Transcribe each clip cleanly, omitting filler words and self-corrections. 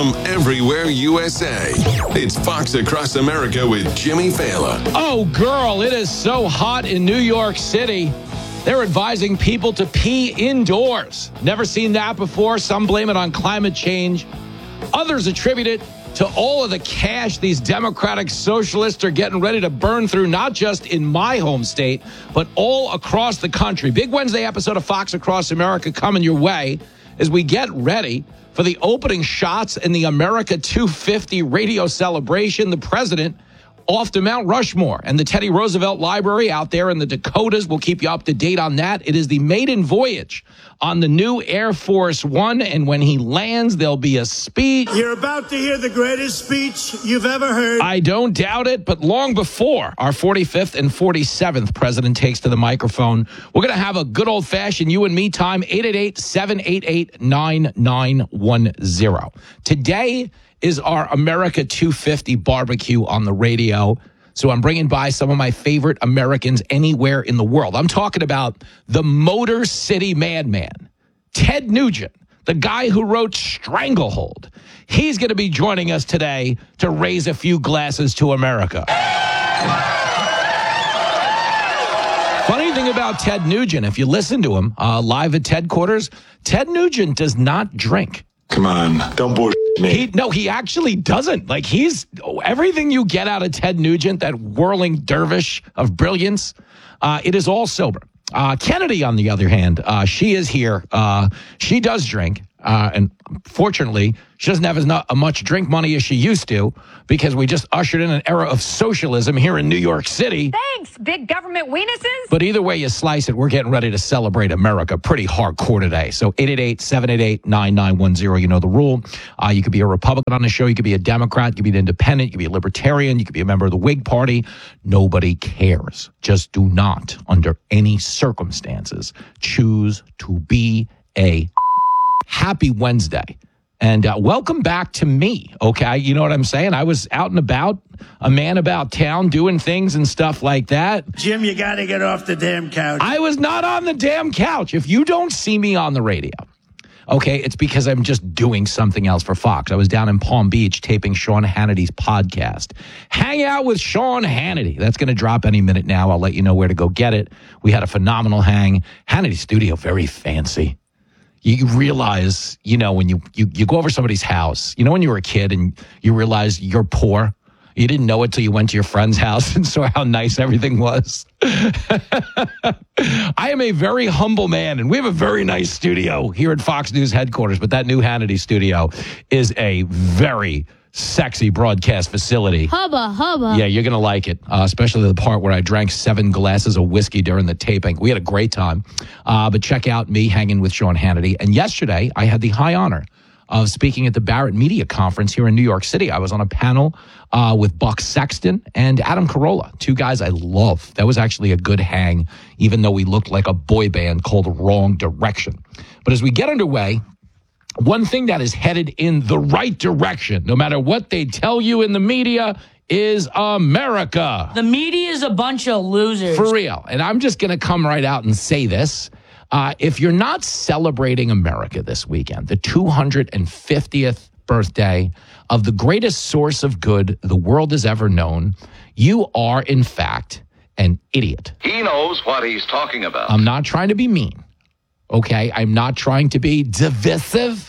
from everywhere USA. It's Fox Across America with Jimmy Fallon. Oh, girl, it is so hot in New York City. They're advising people to pee indoors. Never seen that before. Some blame it on climate change. Others attribute it to all of the cash these Democratic socialists are getting ready to burn through, not just in my home state, but all across the country. Big Wednesday episode of Fox Across America coming your way as we get ready for the opening shots in the America 250 radio celebration. The president off to Mount Rushmore and the Teddy Roosevelt Library out there in the Dakotas. We'll keep you up to date on that. It is the maiden voyage on the new Air Force One, and when he lands, there'll be a speech. You're about to hear the greatest speech you've ever heard. I don't doubt it, but long before our 45th and 47th president takes to the microphone, we're going to have a good old-fashioned you and me time, 888-788-9910. Today is our America 250 barbecue on the radio. So I'm bringing by some of my favorite Americans anywhere in the world. I'm talking about the Motor City Madman, Ted Nugent, the guy who wrote Stranglehold. He's going to be joining us today to raise a few glasses to America. Funny thing about Ted Nugent, if you listen to him live at Ted Quarters, Ted Nugent does not drink. Come on, don't bullshit me. He actually doesn't. Like, he's everything you get out of Ted Nugent, that whirling dervish of brilliance, it is all sober. Kennedy, on the other hand, she is here. She does drink. And fortunately, she doesn't have as much drink money as she used to because we just ushered in an era of socialism here in New York City. Thanks, big government weenuses. But either way you slice it, we're getting ready to celebrate America pretty hardcore today. So 888-788-9910, you know the rule. You could be a Republican on the show. You could be a Democrat. You could be an independent. You could be a libertarian. You could be a member of the Whig Party. Nobody cares. Just do not, under any circumstances, choose to be a happy Wednesday. And welcome back to me, okay? You know what I'm saying? I was out and about, a man about town, doing things and stuff like that. Jim, you got to get off the damn couch. I was not on the damn couch. If you don't see me on the radio, okay, it's because I'm just doing something else for Fox. I was down in Palm Beach taping Sean Hannity's podcast. Hang out with Sean Hannity. That's going to drop any minute now. I'll let you know where to go get it. We had a phenomenal hang. Hannity's studio, very fancy. You realize, you know, when you go over somebody's house, you know, when you were a kid and you realize you're poor, you didn't know it till you went to your friend's house and saw how nice everything was. I am a very humble man, and we have a very nice studio here at Fox News headquarters, but that new Hannity studio is a very sexy broadcast facility. Hubba, hubba. Yeah, you're going to like it, especially the part where I drank 7 glasses of whiskey during the taping. We had a great time. But check out me hanging with Sean Hannity. And yesterday, I had the high honor of speaking at the Barrett Media Conference here in New York City. I was on a panel with Buck Sexton and Adam Carolla, 2 guys I love. That was actually a good hang, even though we looked like a boy band called Wrong Direction. But as we get underway, one thing that is headed in the right direction, no matter what they tell you in the media, is America. The media is a bunch of losers. For real. And I'm just going to come right out and say this. If you're not celebrating America this weekend, the 250th birthday of the greatest source of good the world has ever known, you are, in fact, an idiot. He knows what he's talking about. I'm not trying to be mean. Okay, I'm not trying to be divisive,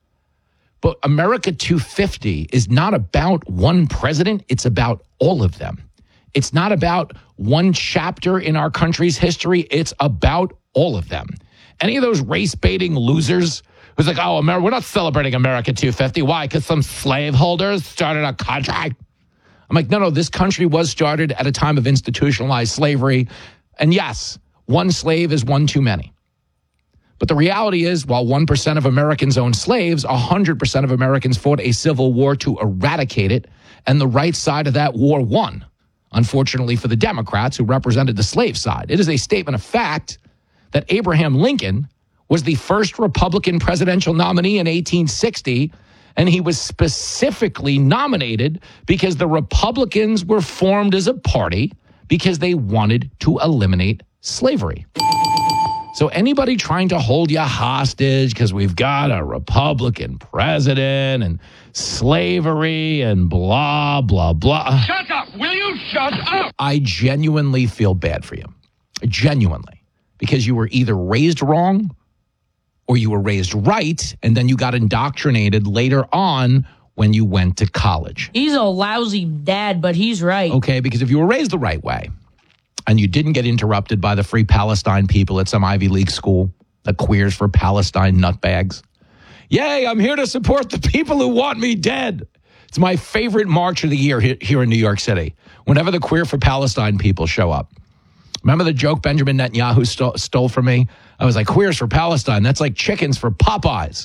but America 250 is not about one president. It's about all of them. It's not about one chapter in our country's history. It's about all of them. Any of those race-baiting losers who's like, oh, we're not celebrating America 250. Why? Because some slaveholders started a country. I'm like, no, this country was started at a time of institutionalized slavery. And yes, one slave is one too many. But the reality is, while 1% of Americans own slaves, 100% of Americans fought a civil war to eradicate it, and the right side of that war won, unfortunately for the Democrats who represented the slave side. It is a statement of fact that Abraham Lincoln was the first Republican presidential nominee in 1860, and he was specifically nominated because the Republicans were formed as a party because they wanted to eliminate slavery. So anybody trying to hold you hostage because we've got a Republican president and slavery and blah, blah, blah. Shut up! Will you shut up? I genuinely feel bad for you. Genuinely. Because you were either raised wrong or you were raised right, and then you got indoctrinated later on when you went to college. He's a lousy dad, but he's right. Okay, because if you were raised the right way, and you didn't get interrupted by the Free Palestine people at some Ivy League school, the Queers for Palestine nutbags. Yay, I'm here to support the people who want me dead. It's my favorite march of the year here in New York City, whenever the Queer for Palestine people show up. Remember the joke Benjamin Netanyahu stole from me? I was like, Queers for Palestine, that's like chickens for Popeyes.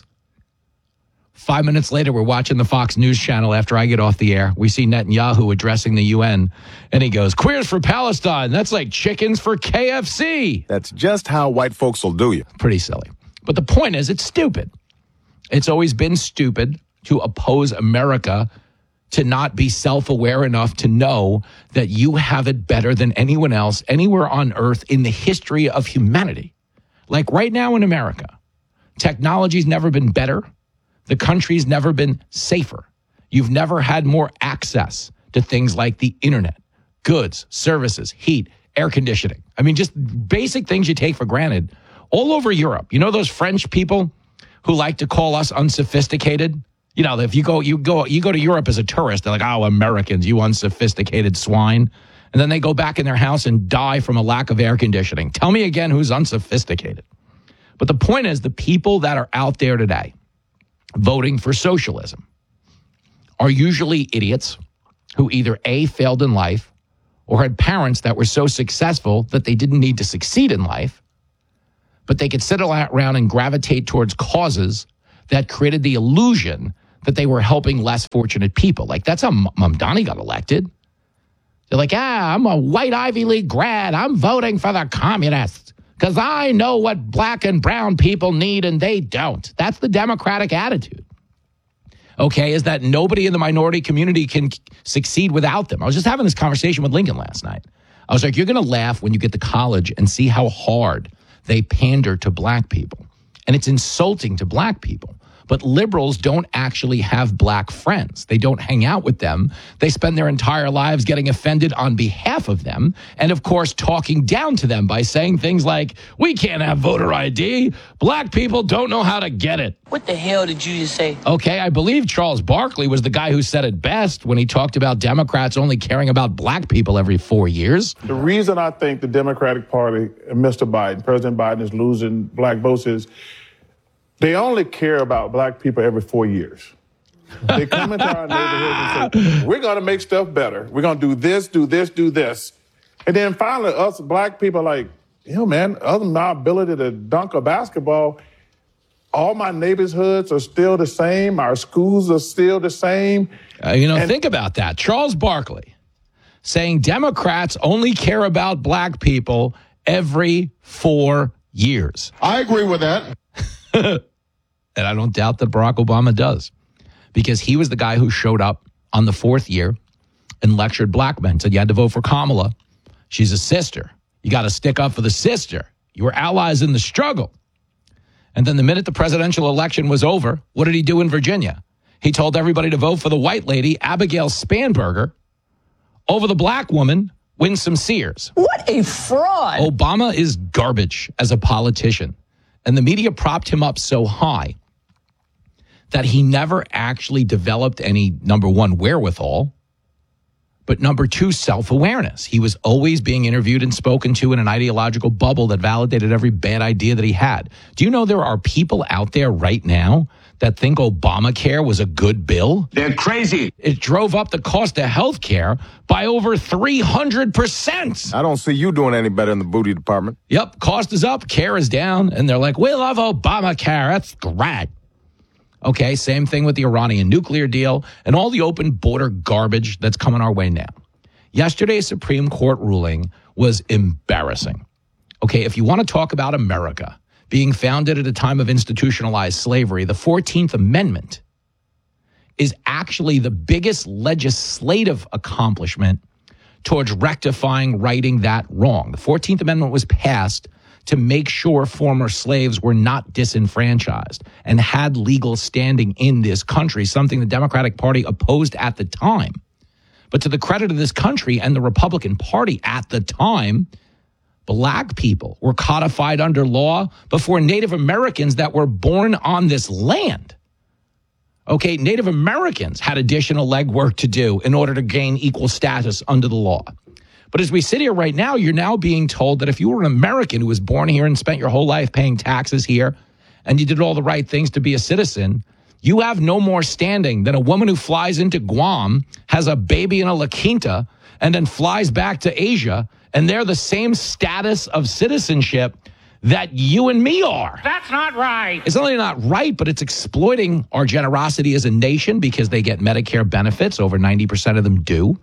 5 minutes later, we're watching the Fox News channel after I get off the air. We see Netanyahu addressing the UN, and he goes, Queers for Palestine, that's like chickens for KFC. That's just how white folks will do you. Pretty silly. But the point is, it's stupid. It's always been stupid to oppose America, to not be self-aware enough to know that you have it better than anyone else anywhere on earth in the history of humanity. Like right now in America, technology's never been better. The country's never been safer. You've never had more access to things like the internet, goods, services, heat, air conditioning. I mean, just basic things you take for granted all over Europe. You know those French people who like to call us unsophisticated? You know, if you go to Europe as a tourist, they're like, oh, Americans, you unsophisticated swine. And then they go back in their house and die from a lack of air conditioning. Tell me again who's unsophisticated. But the point is, the people that are out there today voting for socialism are usually idiots who either A, failed in life, or had parents that were so successful that they didn't need to succeed in life, but they could sit around and gravitate towards causes that created the illusion that they were helping less fortunate people. Like, that's how Mamdani got elected. They're like, I'm a white Ivy League grad. I'm voting for the communists because I know what black and brown people need and they don't. That's the Democratic attitude. Okay, is that nobody in the minority community can succeed without them. I was just having this conversation with Lincoln last night. I was like, you're going to laugh when you get to college and see how hard they pander to black people. And it's insulting to black people. But liberals don't actually have black friends. They don't hang out with them. They spend their entire lives getting offended on behalf of them. And, of course, talking down to them by saying things like, we can't have voter ID. Black people don't know how to get it. What the hell did you just say? Okay, I believe Charles Barkley was the guy who said it best when he talked about Democrats only caring about black people every 4 years. The reason I think the Democratic Party and Mr. Biden, President Biden, is losing black votes is they only care about black people every 4 years. They come into our neighborhoods and say, we're going to make stuff better. We're going to do this, do this, do this. And then finally, us black people are like, man, other than my ability to dunk a basketball, all my neighborhoods are still the same. Our schools are still the same. Think about that. Charles Barkley saying Democrats only care about black people every 4 years. I agree with that. And I don't doubt that Barack Obama does, because he was the guy who showed up on the 4th year and lectured black men, said you had to vote for Kamala. She's a sister. You got to stick up for the sister. You were allies in the struggle. And then the minute the presidential election was over, what did he do in Virginia? He told everybody to vote for the white lady, Abigail Spanberger, over the black woman, Winsome Sears. What a fraud. Obama is garbage as a politician. And the media propped him up so high that he never actually developed any, number one, wherewithal, but number two, self-awareness. He was always being interviewed and spoken to in an ideological bubble that validated every bad idea that he had. Do you know there are people out there right now that think Obamacare was a good bill? They're crazy. It drove up the cost of health care by over 300%. I don't see you doing any better in the booty department. Yep, cost is up, care is down, and they're like, we love Obamacare, that's great. Okay, same thing with the Iranian nuclear deal and all the open border garbage that's coming our way now. Yesterday's Supreme Court ruling was embarrassing. Okay, if you want to talk about America being founded at a time of institutionalized slavery, the 14th Amendment is actually the biggest legislative accomplishment towards rectifying, righting that wrong. The 14th Amendment was passed to make sure former slaves were not disenfranchised and had legal standing in this country, something the Democratic Party opposed at the time. But to the credit of this country and the Republican Party at the time, black people were codified under law before Native Americans that were born on this land. Okay, Native Americans had additional legwork to do in order to gain equal status under the law. But as we sit here right now, you're now being told that if you were an American who was born here and spent your whole life paying taxes here, and you did all the right things to be a citizen, you have no more standing than a woman who flies into Guam, has a baby in a La Quinta, and then flies back to Asia, and they're the same status of citizenship that you and me are. That's not right. It's not only not right, but it's exploiting our generosity as a nation because they get Medicare benefits. Over 90% of them do.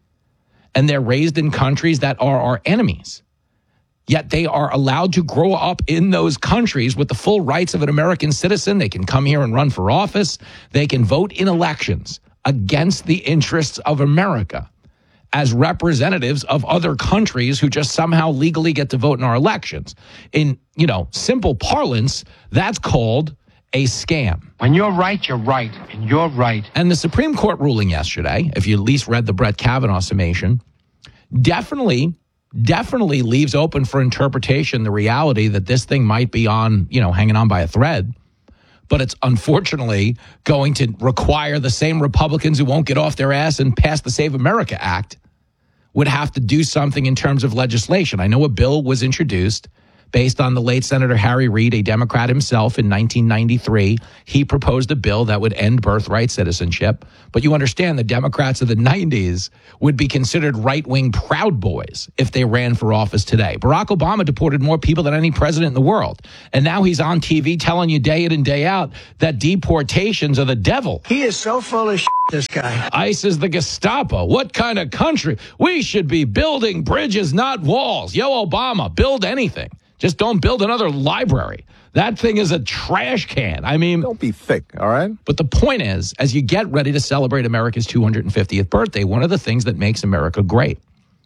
And they're raised in countries that are our enemies. Yet they are allowed to grow up in those countries with the full rights of an American citizen. They can come here and run for office. They can vote in elections against the interests of America as representatives of other countries who just somehow legally get to vote in our elections. In, simple parlance, that's called a scam. When you're right, you're right, and you're right. And the Supreme Court ruling yesterday, if you at least read the Brett Kavanaugh summation, definitely leaves open for interpretation the reality that this thing might be on, hanging on by a thread. But it's unfortunately going to require the same Republicans who won't get off their ass and pass the Save America Act would have to do something in terms of legislation. I know a bill was introduced based on the late Senator Harry Reid, a Democrat himself, in 1993. He proposed a bill that would end birthright citizenship. But you understand the Democrats of the 90s would be considered right-wing Proud Boys if they ran for office today. Barack Obama deported more people than any president in the world. And now he's on TV telling you day in and day out that deportations are the devil. He is so full of shit, this guy. ICE is the Gestapo. What kind of country? We should be building bridges, not walls. Yo, Obama, build anything. Just don't build another library. That thing is a trash can. I mean, don't be thick, all right? But the point is, as you get ready to celebrate America's 250th birthday, one of the things that makes America great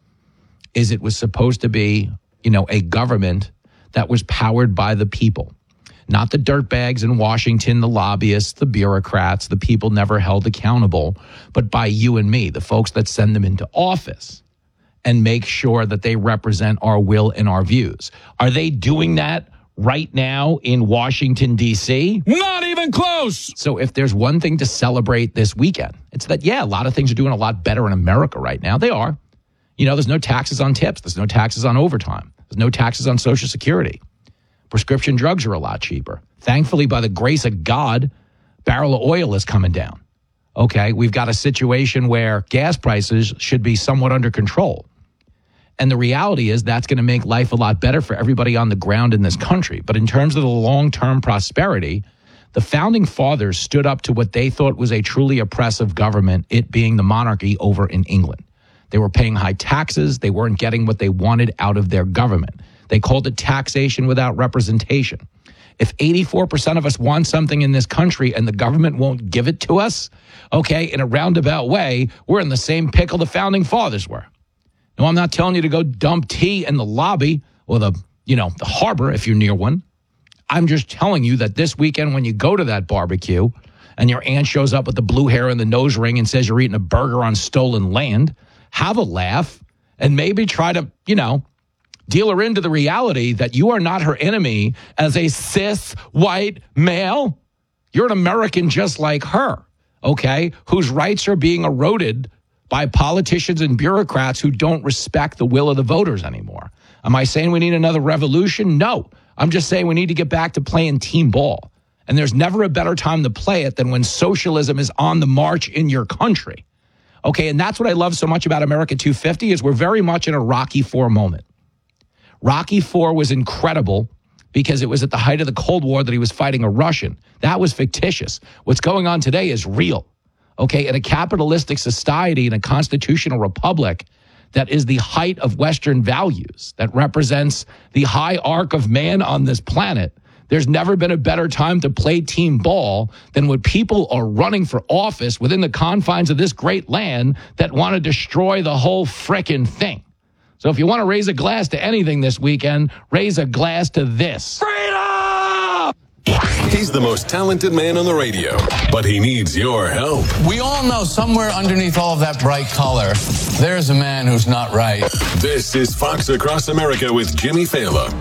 is it was supposed to be, a government that was powered by the people. Not the dirtbags in Washington, the lobbyists, the bureaucrats, the people never held accountable, but by you and me, the folks that send them into office and make sure that they represent our will and our views. Are they doing that right now in Washington, D.C.? Not even close. So if there's one thing to celebrate this weekend, it's that, a lot of things are doing a lot better in America right now. They are. There's no taxes on tips. There's no taxes on overtime. There's no taxes on Social Security. Prescription drugs are a lot cheaper. Thankfully, by the grace of God, barrel of oil is coming down. Okay, we've got a situation where gas prices should be somewhat under control. And the reality is that's going to make life a lot better for everybody on the ground in this country. But in terms of the long-term prosperity, the founding fathers stood up to what they thought was a truly oppressive government, it being the monarchy over in England. They were paying high taxes. They weren't getting what they wanted out of their government. They called it taxation without representation. If 84% of us want something in this country and the government won't give it to us, okay, in a roundabout way, we're in the same pickle the founding fathers were. No, I'm not telling you to go dump tea in the lobby or the harbor if you're near one. I'm just telling you that this weekend when you go to that barbecue and your aunt shows up with the blue hair and the nose ring and says you're eating a burger on stolen land, have a laugh and maybe try to, deal her into the reality that you are not her enemy as a cis white male. You're an American just like her, okay, whose rights are being eroded by politicians and bureaucrats who don't respect the will of the voters anymore. Am I saying we need another revolution? No. I'm just saying we need to get back to playing team ball. And there's never a better time to play it than when socialism is on the march in your country. Okay, and that's what I love so much about America 250 is we're very much in a Rocky IV moment. Rocky IV was incredible because it was at the height of the Cold War that he was fighting a Russian. That was fictitious. What's going on today is real. Okay, in a capitalistic society, in a constitutional republic that is the height of Western values, that represents the high arc of man on this planet, there's never been a better time to play team ball than when people are running for office within the confines of this great land that want to destroy the whole frickin' thing. So if you want to raise a glass to anything this weekend, raise a glass to this. Freedom! He's the most talented man on the radio, but he needs your help. We all know somewhere underneath all of that bright color, there's a man who's not right. This is Fox Across America with Jimmy Fallon.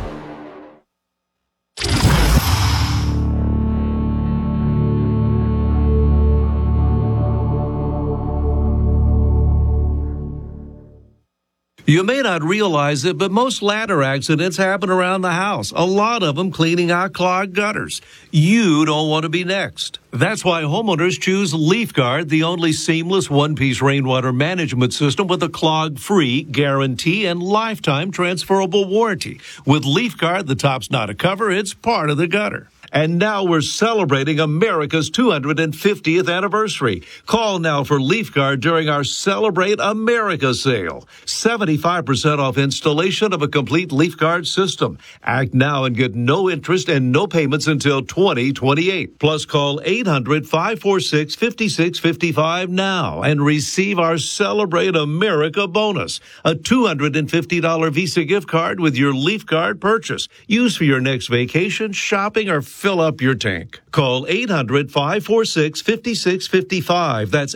You may not realize it, but most ladder accidents happen around the house. A lot of them cleaning out clogged gutters. You don't want to be next. That's why homeowners choose LeafGuard, the only seamless one-piece rainwater management system with a clog-free guarantee and lifetime transferable warranty. With LeafGuard, the top's not a cover, it's part of the gutter. And now we're celebrating America's 250th anniversary. Call now for LeafGuard during our Celebrate America sale. 75% off installation of a complete LeafGuard system. Act now and get no interest and no payments until 2028. Plus call 800-546-5655 now and receive our Celebrate America bonus. A $250 Visa gift card with your LeafGuard purchase. Use for your next vacation, shopping, or fill up your tank. Call 800-546-5655. That's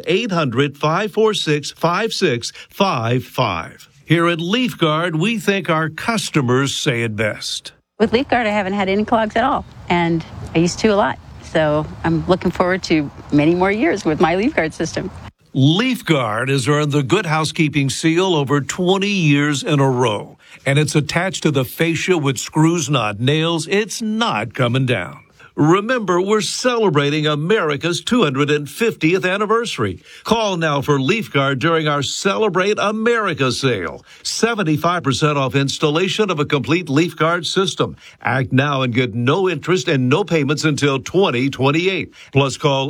800-546-5655. Here at LeafGuard, we think our customers say it best. With LeafGuard, I haven't had any clogs at all, and I used to a lot. So I'm looking forward to many more years with my LeafGuard system. LeafGuard has earned the Good Housekeeping seal over 20 years in a row, and it's attached to the fascia with screws, not nails. It's not coming down. Remember, we're celebrating America's 250th anniversary. Call now for LeafGuard during our Celebrate America sale. 75% off installation of a complete LeafGuard system. Act now and get no interest and no payments until 2028. Plus call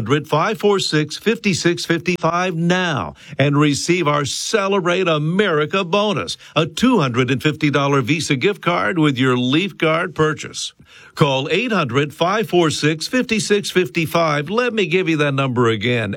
800-546-5655 now and receive our Celebrate America bonus, a $250 Visa gift card with your LeafGuard purchase. Call 800-546-5655. Let me give you that number again,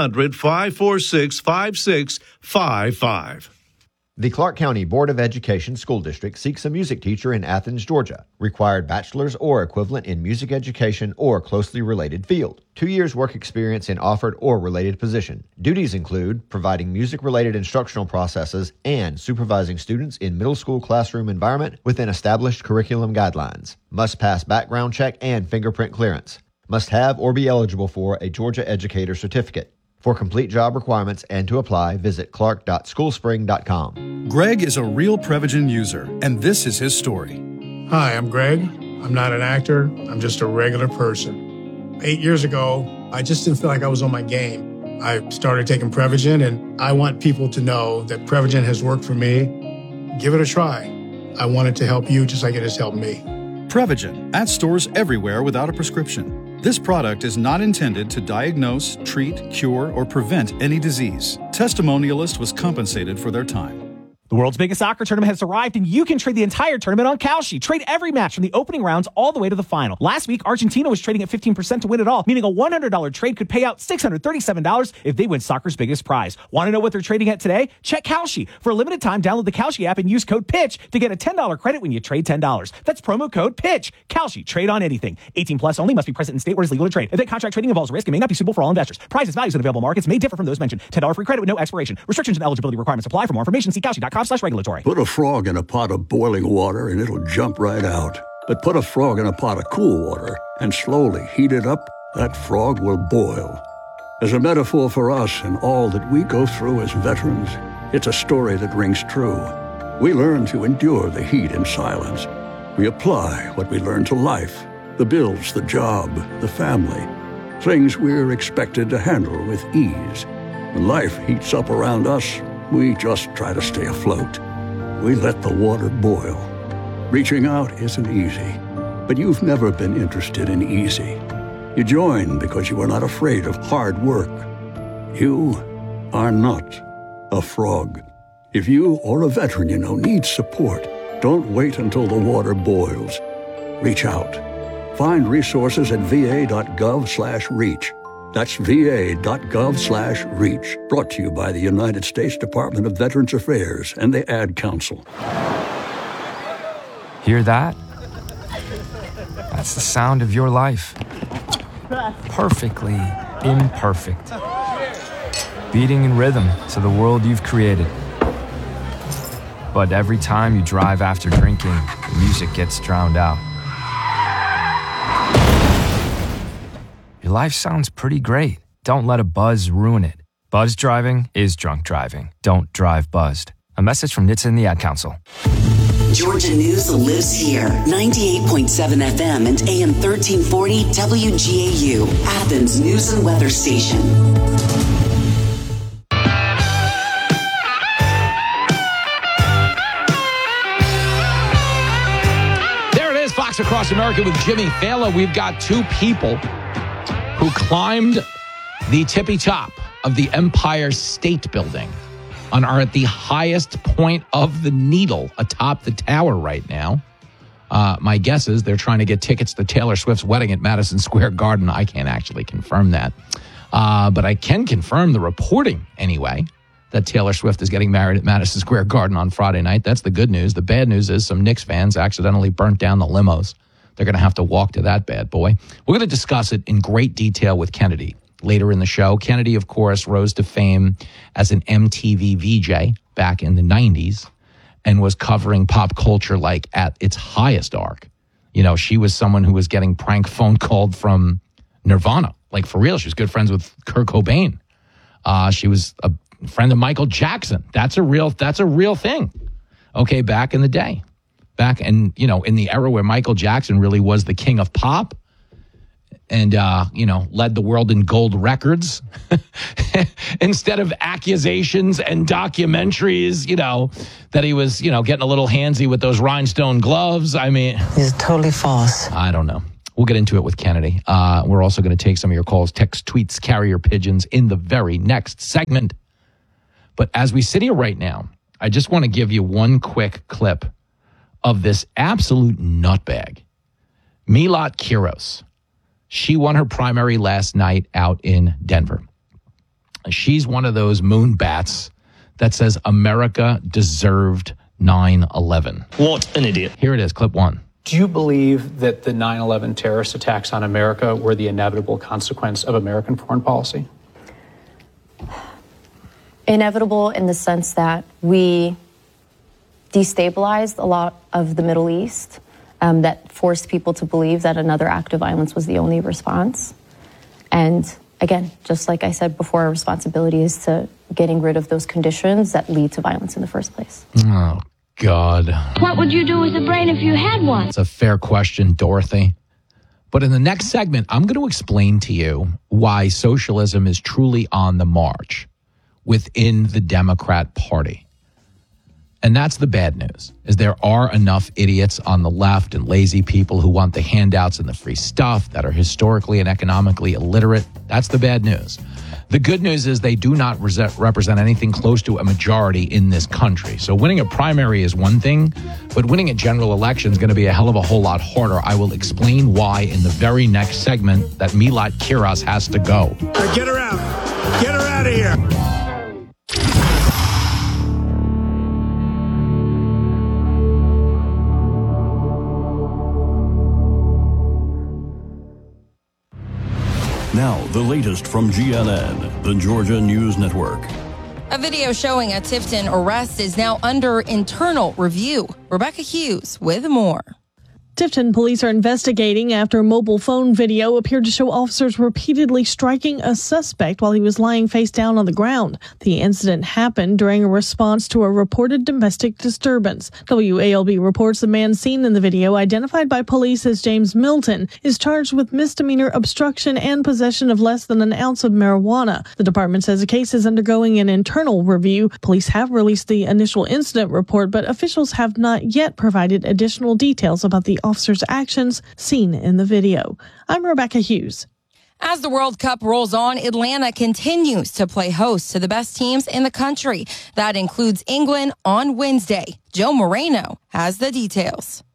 800-546-5655. The Clark County Board of Education School District seeks a music teacher in Athens, Georgia. Required bachelor's or equivalent in music education or closely related field. 2 years work experience in offered or related position. Duties include providing music-related instructional processes and supervising students in middle school classroom environment within established curriculum guidelines. Must pass background check and fingerprint clearance. Must have or be eligible for a Georgia Educator Certificate. For complete job requirements and to apply, visit clark.schoolspring.com. Greg is a real Prevagen user, and this is his story. Hi, I'm Greg. I'm not an actor. I'm just a regular person. 8 years ago, I just didn't feel like I was on my game. I started taking Prevagen, and I want people to know that Prevagen has worked for me. Give it a try. I want it to help you just like it has helped me. Prevagen, at stores everywhere without a prescription. This product is not intended to diagnose, treat, cure, or prevent any disease. Testimonialist was compensated for their time. The world's biggest soccer tournament has arrived, and you can trade the entire tournament on Kalshi. Trade every match from the opening rounds all the way to the final. Last week, Argentina was trading at 15% to win it all, meaning a $100 trade could pay out $637 if they win soccer's biggest prize. Want to know what they're trading at today? Check Kalshi. For a limited time, download the Kalshi app and use code PITCH to get a $10 credit when you trade $10. That's promo code PITCH. Kalshi. Trade on anything. 18 plus only. Must be present in state where it is legal to trade. Event contract trading involves risk and may not be suitable for all investors. Prices, values, and available markets may differ from those mentioned. $10 free credit with no expiration. Restrictions and eligibility requirements apply. For more information, see Kalshi.com/regulatory. Put a frog in a pot of boiling water and it'll jump right out. But put a frog in a pot of cool water and slowly heat it up, that frog will boil. As a metaphor for us and all that we go through as veterans, it's a story that rings true. We learn to endure the heat in silence. We apply what we learn to life, the bills, the job, the family, things we're expected to handle with ease. When life heats up around us, we just try to stay afloat. We let the water boil. Reaching out isn't easy, but you've never been interested in easy. You join because you are not afraid of hard work. You are not a frog. If you or a veteran you know needs support, don't wait until the water boils. Reach out. Find resources at va.gov/reach. That's va.gov/reach. Brought to you by the United States Department of Veterans Affairs and the Ad Council. Hear that? That's the sound of your life. Perfectly imperfect. Beating in rhythm to the world you've created. But every time you drive after drinking, the music gets drowned out. Your life sounds pretty great. Don't let a buzz ruin it. Buzz driving is drunk driving. Don't drive buzzed. A message from NHTSA and the Ad Council. Georgia News lives here. 98.7 FM and AM 1340 WGAU, Athens News and Weather Station. There it is, Fox Across America with Jimmy Fallon. We've got two people who climbed the tippy top of the Empire State Building and are at the highest point of the needle atop the tower right now. My guess is they're trying to get tickets to Taylor Swift's wedding at Madison Square Garden. I can't actually confirm that. But I can confirm the reporting anyway, that Taylor Swift is getting married at Madison Square Garden on Friday night. That's the good news. The bad news is some Knicks fans accidentally burnt down the limos. They're going to have to walk to that bad boy. We're going to discuss it in great detail with Kennedy later in the show. Kennedy, of course, rose to fame as an MTV VJ back in the 90s and was covering pop culture like at its highest arc. You know, she was someone who was getting prank phone called from Nirvana. Like, for real, she was good friends with Kurt Cobain. She was a friend of Michael Jackson. That's a real thing. Okay, back in the day. Back in, you know, in the era where Michael Jackson really was the king of pop and, you know, led the world in gold records instead of accusations and documentaries, you know, that he was, you know, getting a little handsy with those rhinestone gloves. I mean, it's totally false. I don't know. We'll get into it with Kennedy. We're also going to take some of your calls, text, tweets, carrier pigeons in the very next segment. But as we sit here right now, I just want to give you one quick clip of this absolute nutbag, Milot Kiros. She won her primary last night out in Denver. She's one of those moon bats that says America deserved 9/11. What an idiot. Here it is, clip one. Do you believe that the 9/11 terrorist attacks on America were the inevitable consequence of American foreign policy? Inevitable in the sense that we destabilized a lot of the Middle East, that forced people to believe that another act of violence was the only response. And again, just like I said before, our responsibility is to getting rid of those conditions that lead to violence in the first place. Oh, God. What would you do with a brain if you had one? It's a fair question, Dorothy. But in the next segment, I'm going to explain to you why socialism is truly on the march within the Democrat Party. And that's the bad news, is there are enough idiots on the left and lazy people who want the handouts and the free stuff that are historically and economically illiterate. That's the bad news. The good news is they do not represent anything close to a majority in this country. So winning a primary is one thing, but winning a general election is going to be a hell of a whole lot harder. I will explain why in the very next segment that Milot Kiros has to go. Get her out. Get her out of here. Now, the latest from GNN, the Georgia News Network. A video showing a Tifton arrest is now under internal review. Rebecca Hughes with more. Tifton police are investigating after mobile phone video appeared to show officers repeatedly striking a suspect while he was lying face down on the ground. The incident happened during a response to a reported domestic disturbance. WALB reports the man seen in the video, identified by police as James Milton, is charged with misdemeanor obstruction and possession of less than an ounce of marijuana. The department says the case is undergoing an internal review. Police have released the initial incident report, but officials have not yet provided additional details about the officer's actions seen in the video. I'm Rebecca Hughes. As the World Cup rolls on, Atlanta continues to play host to the best teams in the country. That includes England on Wednesday. Joe Moreno has the details.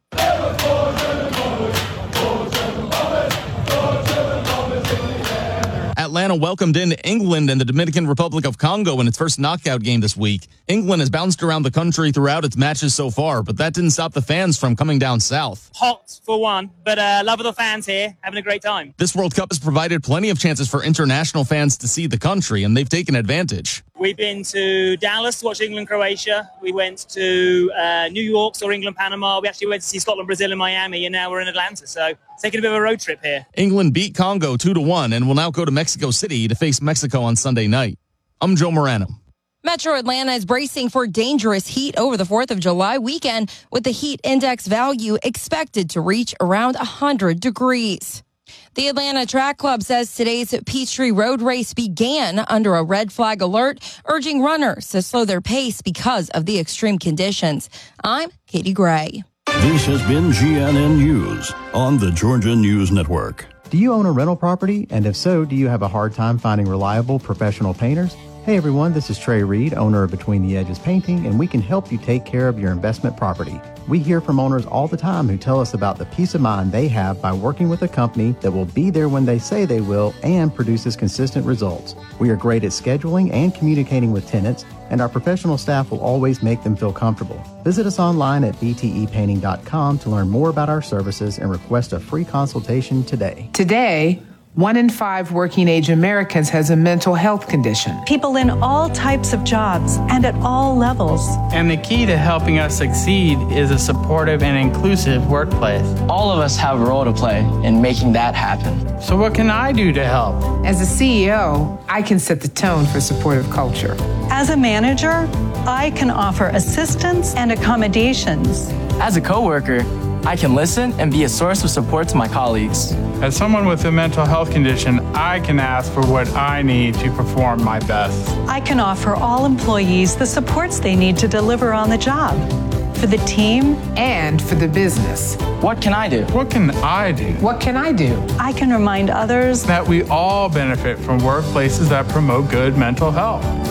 Atlanta welcomed in England and the Dominican Republic of Congo in its first knockout game this week. England has bounced around the country throughout its matches so far, but that didn't stop the fans from coming down south. Hot for one, but love of the fans here, having a great time. This World Cup has provided plenty of chances for international fans to see the country, and they've taken advantage. We've been to Dallas to watch England-Croatia. We went to New York, saw England-Panama. We actually went to see Scotland-Brazil in Miami, and now we're in Atlanta. So taking a bit of a road trip here. England beat Congo 2-1 and will now go to Mexico City to face Mexico on Sunday night. I'm Joe Morano. Metro Atlanta is bracing for dangerous heat over the 4th of July weekend, with the heat index value expected to reach around 100 degrees. The Atlanta Track Club says today's Peachtree Road Race began under a red flag alert, urging runners to slow their pace because of the extreme conditions. I'm Katie Gray. This has been GNN News on the Georgia News Network. Do you own a rental property? And if so, do you have a hard time finding reliable professional painters? Hey everyone, this is Trey Reed, owner of Between the Edges Painting, and we can help you take care of your investment property. We hear from owners all the time who tell us about the peace of mind they have by working with a company that will be there when they say they will and produces consistent results. We are great at scheduling and communicating with tenants, and our professional staff will always make them feel comfortable. Visit us online at btepainting.com to learn more about our services and request a free consultation today. Today, 1 in 5 working-age Americans has a mental health condition. People in all types of jobs and at all levels. And the key to helping us succeed is a supportive and inclusive workplace. All of us have a role to play in making that happen. So what can I do to help? As a CEO, I can set the tone for supportive culture. As a manager, I can offer assistance and accommodations. As a coworker, I can listen and be a source of support to my colleagues. As someone with a mental health condition, I can ask for what I need to perform my best. I can offer all employees the supports they need to deliver on the job. For the team and for the business. What can I do? What can I do? What can I do? I can remind others that we all benefit from workplaces that promote good mental health.